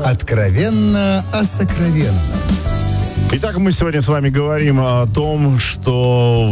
Откровенно о сокровенном. Итак, мы сегодня с вами говорим о том, что в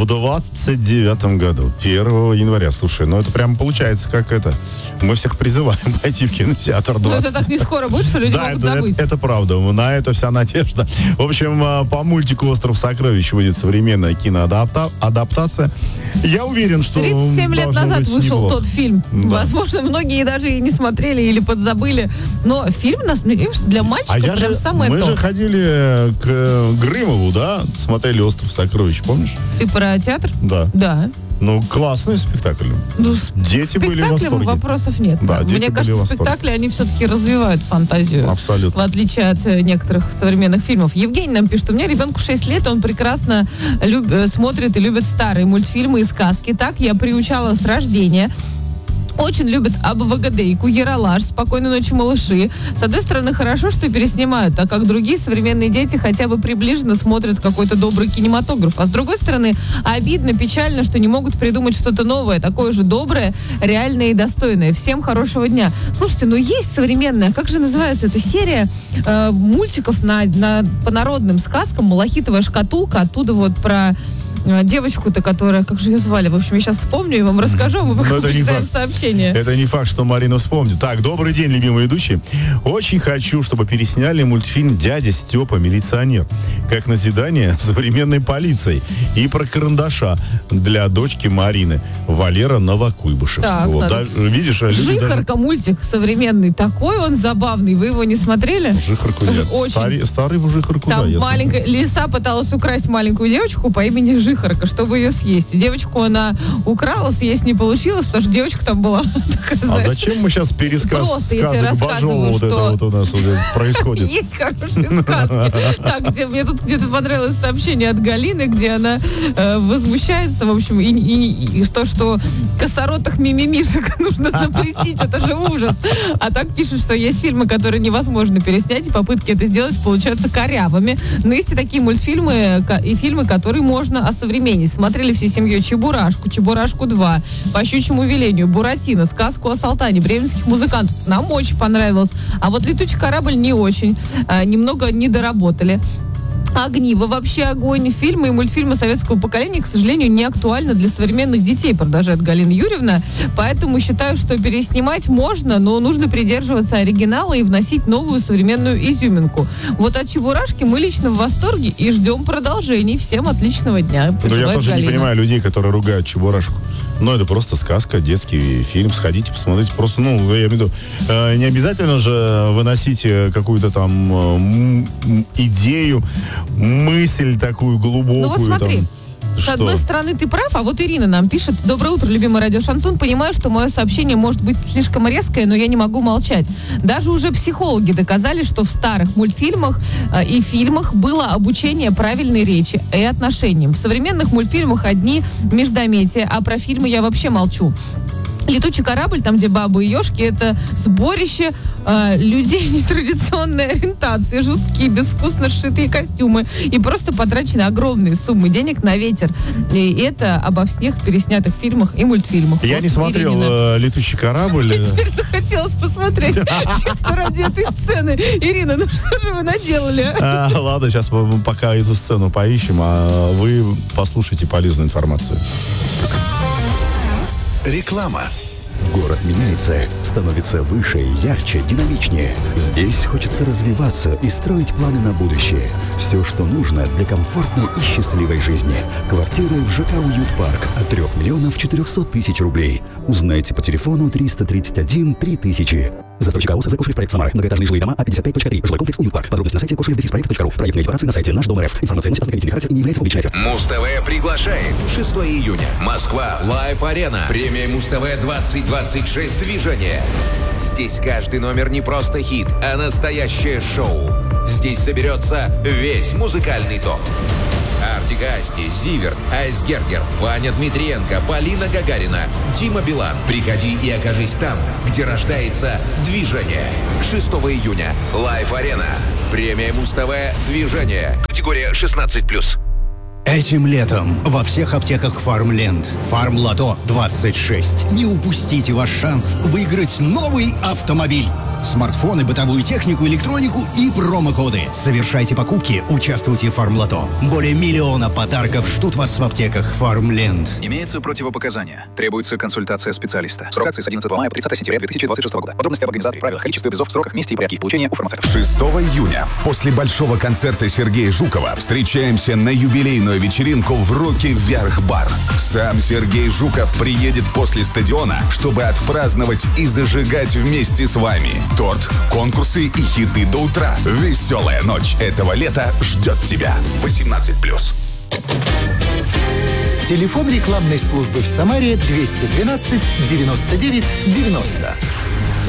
29-м году, 1 января, слушай, это прямо получается как это. Мы всех призываем пойти в кинотеатр 20. Это так не скоро будет, что люди могут забыть. Это правда, на это вся надежда. В общем, по мультику «Остров сокровищ» выйдет современная киноадаптация. Я уверен, что 37 лет назад вышел неплохо. тот фильм. Да. Возможно, многие даже и не смотрели или подзабыли. Но фильм, мне кажется, для мальчиков прям самое мы то. же ходили к Грымову, да? Смотрели «Остров сокровищ», помнишь? Ты про театр? Да. Да. Классный спектакль. Дети были в восторге. Вопросов нет. Да, дети Мне были в кажется, восторге. спектакли, они все-таки развивают фантазию. Абсолютно. В отличие от некоторых современных фильмов. Евгений нам пишет, у меня ребенку 6 лет, он прекрасно смотрит и любит старые мультфильмы и сказки. Так я приучала с рождения. Очень любят Абвагадейку, Ералаш, «Спокойной ночи, малыши». С одной стороны, хорошо, что переснимают, так как другие современные дети хотя бы приближенно смотрят какой-то добрый кинематограф. А с другой стороны, обидно, печально, что не могут придумать что-то новое, такое же доброе, реальное и достойное. Всем хорошего дня. Слушайте, есть современная, как же называется эта серия мультиков по народным сказкам «Малахитовая шкатулка», оттуда про девочку-то, которая, как же ее звали? В общем, я сейчас вспомню и вам расскажу, мы почитаем сообщение. Это не факт, что Марина вспомнит. Так, добрый день, любимые ведущие. Очень хочу, чтобы пересняли мультфильм «Дядя Степа, милиционер», как назидание современной полицией. И про карандаша для дочки Марины, Валера Новокуйбышевского. Видишь, Жихарка мультик современный. Такой он забавный. Вы его не смотрели? Жихарку нет. Очень. Старый Жихарку, там да. маленькая лиса пыталась украсть маленькую девочку по имени Жихарка, чтобы ее съесть. Девочку она украла, съесть не получилось, потому что девочка там была такая, знаешь, зачем мы сейчас пересказ сказок Бажова что у нас происходит? Есть хорошие сказки. Так, мне тут где-то понравилось сообщение от Галины, где она возмущается, в общем, и что косоротых мимимишек нужно запретить, это же ужас. А так пишет, что есть фильмы, которые невозможно переснять, и попытки это сделать получаются корявыми. Но есть и такие мультфильмы и фильмы, которые можно осовременить. Смотрели всей семьей Чебурашку 2, По щучьему велению, Буратино, сказку о Салтане, бременских музыкантов. Нам очень понравилось. А вот «Летучий корабль» не очень. Немного недоработали. «Огниво» вообще огонь. Фильмы и мультфильмы советского поколения, к сожалению, не актуальны для современных детей, продолжает Галина Юрьевна. Поэтому считаю, что переснимать можно, но нужно придерживаться оригинала и вносить новую современную изюминку. Вот от «Чебурашки» мы лично в восторге и ждем продолжений. Всем отличного дня. Я тоже Галина. не понимаю людей, которые ругают «Чебурашку». Это просто сказка, детский фильм. Сходите, посмотрите. Просто, я имею в виду, не обязательно же выносить какую-то там идею, мысль такую глубокую. Вот смотри. С одной стороны, ты прав, а вот Ирина нам пишет: доброе утро, любимый радио Шансон. Понимаю, что мое сообщение может быть слишком резкое, но я не могу молчать. Даже уже психологи доказали, что в старых мультфильмах и фильмах было обучение правильной речи и отношениям. В современных мультфильмах одни междометия, а про фильмы я вообще молчу. «Летучий корабль», там, где бабы и ежки, это сборище людей нетрадиционной ориентации, жуткие, безвкусно сшитые костюмы и просто потрачены огромные суммы денег на ветер. И это обо всех переснятых фильмах и мультфильмах. Я не смотрел «Летучий корабль». Мне теперь захотелось посмотреть чисто ради этой сцены. Ирина, что же вы наделали? Ладно, сейчас пока эту сцену поищем, а вы послушайте полезную информацию. Реклама. Город меняется, становится выше, ярче, динамичнее. Здесь хочется развиваться и строить планы на будущее. Все, что нужно для комфортной и счастливой жизни. Квартиры в ЖК «Уют-парк» от 3 миллионов 400 тысяч рублей. Узнайте по телефону 331 3000. Застройщик АОС «ЗК Кошелев Проект Самара». Многоэтажные жилые дома А55.3. Жилой комплекс «Уют-парк». Подробности на сайте koshelevdefisпроект.ру. Проектные декларации на сайте «Наш дом РФ». Информация носит ознакомительный характер и не является публичной. Муз-ТВ приглашает. 6 июня. Москва. Лайв-арена. Премия Муз-ТВ 2026. Движение. Здесь каждый номер не просто хит, а настоящее шоу. Здесь соберется весь музыкальный топ. Артик Асти, Зиверт, Айсгергер, Ваня Дмитриенко, Полина Гагарина, Дима Билан. Приходи и окажись там, где рождается движение. 6 июня. Лайв-арена. Премия Муз-ТВ «Движение». Категория 16+. Этим летом во всех аптеках Фармленд. Фармлото 26. Не упустите ваш шанс выиграть новый автомобиль. Смартфоны, бытовую технику, электронику и промокоды. Совершайте покупки, участвуйте в Фармлото. Более 1 миллиона подарков ждут вас в аптеках Фармленд. Имеются противопоказания. Требуется консультация специалиста. Срок акции с 11 мая по 30 сентября 2026 года. Подробности об организаторе, правилах, количестве призов, сроках, месте и порядке их получения у фармацевтов. 6 июня после большого концерта Сергея Жукова встречаемся на юбилейную вечеринку в «Руки вверх бар». Сам Сергей Жуков приедет после стадиона, чтобы отпраздновать и зажигать вместе с вами. Торт, конкурсы и хиты до утра. Веселая ночь этого лета ждет тебя. 18+. Телефон рекламной службы в Самаре 212 99 90.